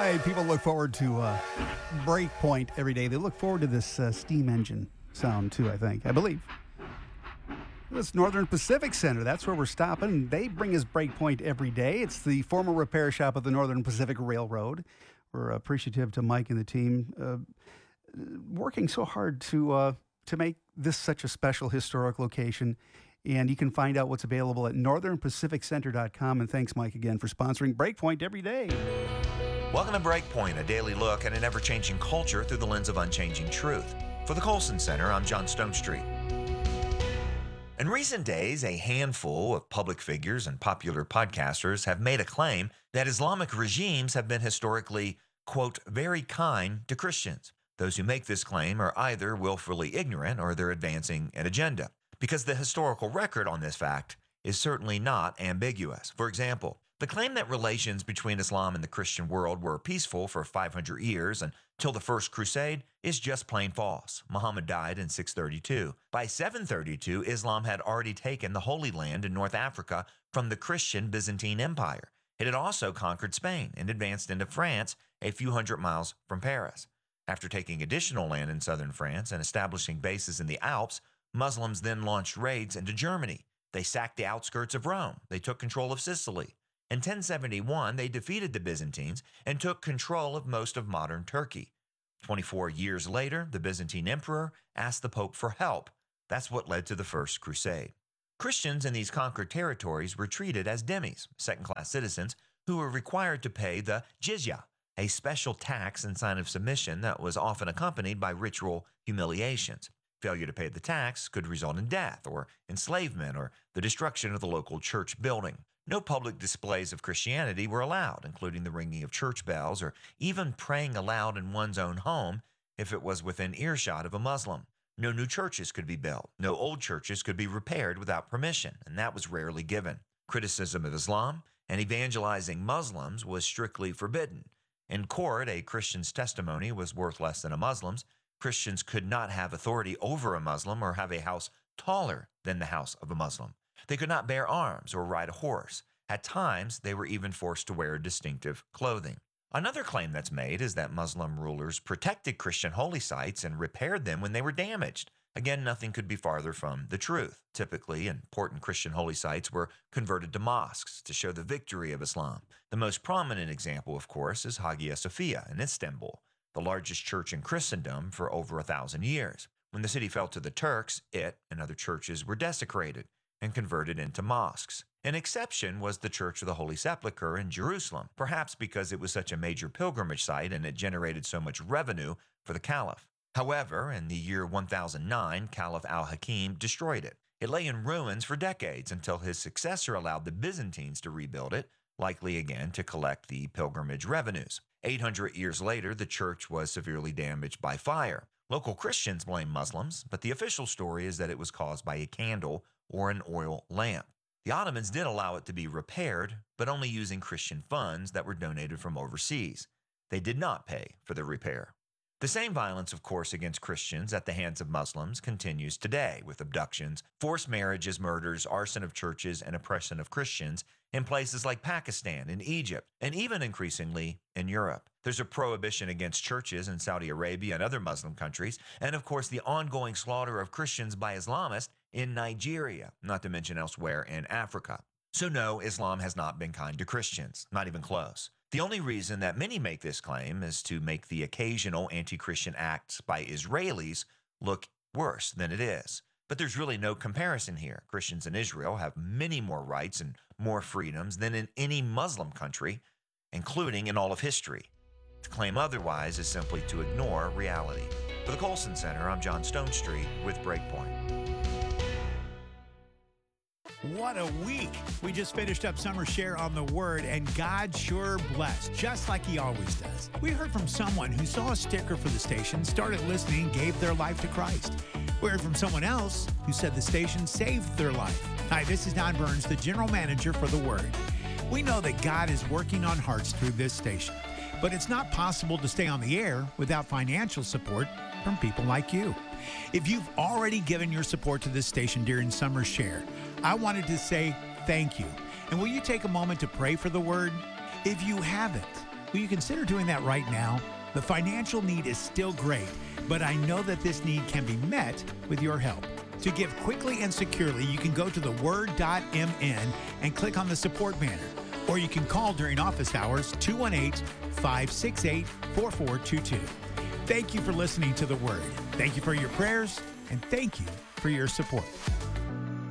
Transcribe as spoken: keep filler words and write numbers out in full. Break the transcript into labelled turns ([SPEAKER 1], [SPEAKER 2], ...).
[SPEAKER 1] why people look forward to uh, Breakpoint every day. They look forward to this uh, steam engine sound, too, I think. I believe. This Northern Pacific Center, that's where we're stopping. They bring us Breakpoint every day. It's the former repair shop of the Northern Pacific Railroad. We're appreciative to Mike and the team uh, working so hard to uh, to make this such a special historic location. And you can find out what's available at northern pacific center dot com. And thanks, Mike, again for sponsoring Breakpoint every day.
[SPEAKER 2] Welcome to Breakpoint, a daily look at an ever-changing culture through the lens of unchanging truth. For the Colson Center, I'm John Stonestreet. In recent days, a handful of public figures and popular podcasters have made a claim that Islamic regimes have been historically, quote, very kind to Christians. Those who make this claim are either willfully ignorant or they're advancing an agenda, because the historical record on this fact is certainly not ambiguous. For example, the claim that relations between Islam and the Christian world were peaceful for five hundred years until the First Crusade is just plain false. Muhammad died in six thirty-two. By seven thirty-two, Islam had already taken the Holy Land in North Africa from the Christian Byzantine Empire. It had also conquered Spain and advanced into France a few hundred miles from Paris. After taking additional land in southern France and establishing bases in the Alps, Muslims then launched raids into Germany. They sacked the outskirts of Rome. They took control of Sicily. In ten seventy-one, they defeated the Byzantines and took control of most of modern Turkey. twenty-four years later, the Byzantine emperor asked the Pope for help. That's what led to the First Crusade. Christians in these conquered territories were treated as dhimmis, second-class citizens, who were required to pay the jizya, a special tax in sign of submission that was often accompanied by ritual humiliations. Failure to pay the tax could result in death or enslavement or the destruction of the local church building. No public displays of Christianity were allowed, including the ringing of church bells or even praying aloud in one's own home if it was within earshot of a Muslim. No new churches could be built. No old churches could be repaired without permission, and that was rarely given. Criticism of Islam and evangelizing Muslims was strictly forbidden. In court, a Christian's testimony was worth less than a Muslim's. Christians could not have authority over a Muslim or have a house taller than the house of a Muslim. They could not bear arms or ride a horse. At times, they were even forced to wear distinctive clothing. Another claim that's made is that Muslim rulers protected Christian holy sites and repaired them when they were damaged. Again, nothing could be farther from the truth. Typically, important Christian holy sites were converted to mosques to show the victory of Islam. The most prominent example, of course, is Hagia Sophia in Istanbul, the largest church in Christendom for over a thousand years. When the city fell to the Turks, it and other churches were desecrated and converted into mosques. An exception was the Church of the Holy Sepulchre in Jerusalem, perhaps because it was such a major pilgrimage site and it generated so much revenue for the Caliph. However, in the year one thousand nine, Caliph al-Hakim destroyed it. It lay in ruins for decades until his successor allowed the Byzantines to rebuild it, likely again to collect the pilgrimage revenues. eight hundred years later, the church was severely damaged by fire. Local Christians blame Muslims, but the official story is that it was caused by a candle or an oil lamp. The Ottomans did allow it to be repaired, but only using Christian funds that were donated from overseas. They did not pay for the repair. The same violence, of course, against Christians at the hands of Muslims continues today, with abductions, forced marriages, murders, arson of churches, and oppression of Christians in places like Pakistan and Egypt, and even increasingly in Europe. There's a prohibition against churches in Saudi Arabia and other Muslim countries, and of course the ongoing slaughter of Christians by Islamists in Nigeria, not to mention elsewhere in Africa. So no, Islam has not been kind to Christians, not even close. The only reason that many make this claim is to make the occasional anti-Christian acts by Israelis look worse than it is. But there's really no comparison here. Christians in Israel have many more rights and more freedoms than in any Muslim country, including in all of history. To claim otherwise is simply to ignore reality. For the Colson Center, I'm John Stonestreet with Breakpoint.
[SPEAKER 3] What a week. We just finished up Summer Share on the Word, and God sure blessed, just like he always does. We heard from someone who saw a sticker for the station, started listening, gave their life to Christ. We heard from someone else who said the station saved their life. Hi, this is Don Burns, the general manager for The Word. We know that God is working on hearts through this station, but it's not possible to stay on the air without financial support from people like you. If you've already given your support to this station during Summer Share, I wanted to say thank you. And will you take a moment to pray for The Word? If you haven't, Will you consider doing that right now? The financial need is still great, but I know that this need can be met with your help. To give quickly and securely, you can go to the word dot m n and click on the support banner. Or you can call during office hours, two one eight, five six eight, four four two two. Thank you for listening to The Word. Thank you for your prayers, and thank you for your support.